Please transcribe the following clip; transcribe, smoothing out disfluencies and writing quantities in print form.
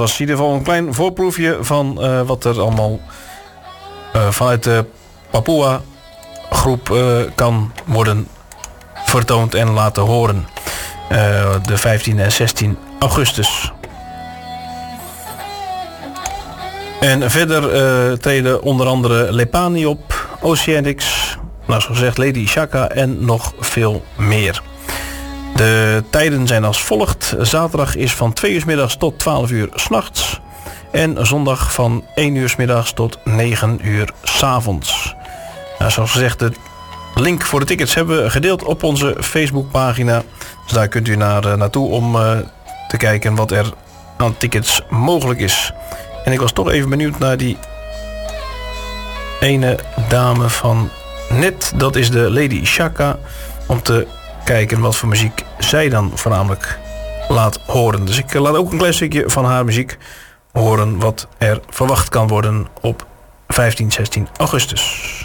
was in ieder geval een klein voorproefje van wat er allemaal vanuit de Papua groep kan worden vertoond en laten horen. De 15 en 16 augustus. En verder treden onder andere Lepani op, Oceanics, nou zo gezegd Lady Shaka en nog veel meer. De tijden zijn als volgt. Zaterdag is van 2 uur 's middags tot 12 uur 's nachts. En zondag van 1 uur 's middags tot 9 uur 's avonds. Nou, zoals gezegd, de link voor de tickets hebben we gedeeld op onze Facebookpagina. Dus daar kunt u naartoe om te kijken wat er aan tickets mogelijk is. En ik was toch even benieuwd naar die ene dame van net. Dat is de Lady Shaka. Om te kijken wat voor muziek zij dan voornamelijk laat horen. Dus ik laat ook een klein stukje van haar muziek horen wat er verwacht kan worden op 15, 16 augustus.